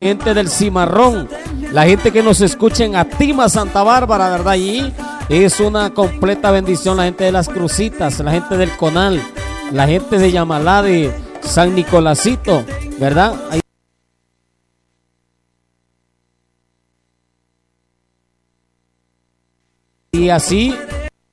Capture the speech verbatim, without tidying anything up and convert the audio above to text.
gente del Cimarrón, la gente que nos escucha en Atima, Santa Bárbara, ¿verdad? Allí es una completa bendición, la gente de Las Crucitas, la gente del Conal, la gente de Yamalá, de San Nicolásito, ¿verdad? Ahí y así